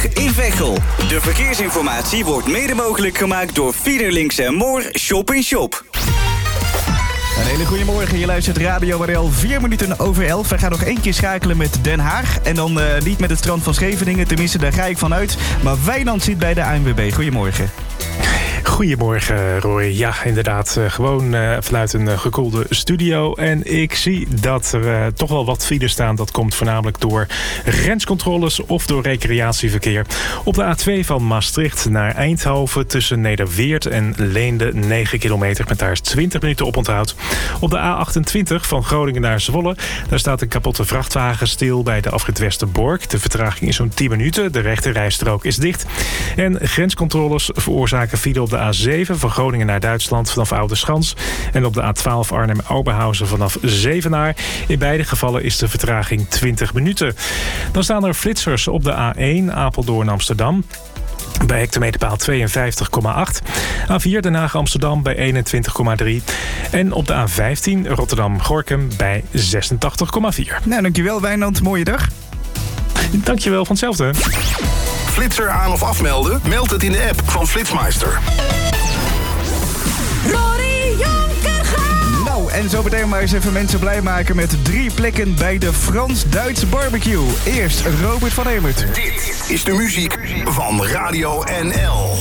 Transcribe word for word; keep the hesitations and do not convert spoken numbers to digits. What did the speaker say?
in Veghel. De verkeersinformatie wordt mede mogelijk gemaakt door Fiederlinks en Moor Shop in Shop. Een hele goede morgen, je luistert Radio R L vier minuten over elf. We gaan nog één keer schakelen met Den Haag. En dan uh, niet met het strand van Scheveningen, tenminste daar ga ik vanuit. Maar Wijnand zit bij de A N W B. Goedemorgen. Goedemorgen, Roy. Ja, inderdaad, uh, gewoon uh, vanuit een uh, gekoelde studio. En ik zie dat er uh, toch wel wat files staan. Dat komt voornamelijk door grenscontroles of door recreatieverkeer. Op de A twee van Maastricht naar Eindhoven tussen Nederweert en Leende negen kilometer. Met daar twintig minuten op onthoud. Op de A achtentwintig van Groningen naar Zwolle. Daar staat een kapotte vrachtwagen stil bij de afrit Westerbork. De vertraging is zo'n tien minuten. De rechte rijstrook is dicht. En grenscontroles veroorzaken file op de A zeven van Groningen naar Duitsland vanaf Oudeschans. En op de A twaalf Arnhem-Oberhausen vanaf Zevenaar. In beide gevallen is de vertraging twintig minuten. Dan staan er flitsers op de A één Apeldoorn-Amsterdam. Bij hectometerpaal tweeënvijftig komma acht. A vier Den Haag-Amsterdam bij eenentwintig komma drie. En op de A vijftien Rotterdam-Gorkum bij zesentachtig komma vier. Nou, dankjewel Wijnand. Mooie dag. Dankjewel, van hetzelfde. Flitser aan of afmelden? Meld het in de app van Flitsmeister. Rory Jonkerga! Nou, en zo meteen maar eens even mensen blij maken met drie plekken bij de Frans-Duitse barbecue. Eerst Robert van Emert. Dit is de muziek van Radio N L.